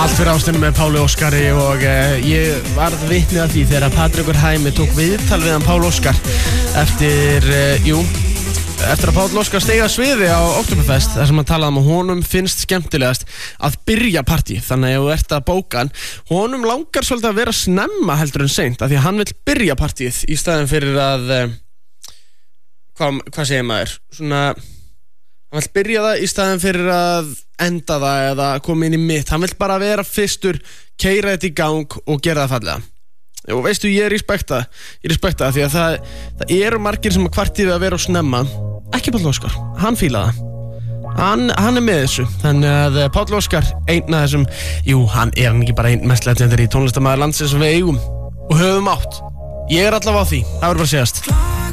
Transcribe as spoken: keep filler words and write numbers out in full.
Allt fyrir ástinni með Páli Óskari og uh, ég varð vitni að því þegar Patrekur Hæmi tók viðtal við hann Pál Óskar eftir, uh, jú, eftir að Pál Óskar steig að sviði á Oktoberfest þar sem hann talaði um að honum finnst skemmtilegast að byrja partí. Þannig að ef þú ert að bóka hann, honum langar svolítið að vera snemma heldur en seint af því að hann vill byrja partíið í staðin fyrir að, uh, hvað, hvað segir maður, svona... Hann vill byrja það í staðin fyrir að enda það eða koma inn í mitt. Hann vill bara vera fyrstur, keyra þetta í gang og gera það fallega. Og veistu, ég respekta Ég respekta það því að það, það eru margir sem að kvartíðu að vera á snemma. Ekki Páll Óskar, hann fíla það hann, hann er með þessu. Þannig að Páll Óskar, einn af þessum, jú, hann er hann ekki bara einn mest legendur í tónlistarmaður landsins sem við eigum og höfum átt. Ég er allavega á því, það verður bara að segjast.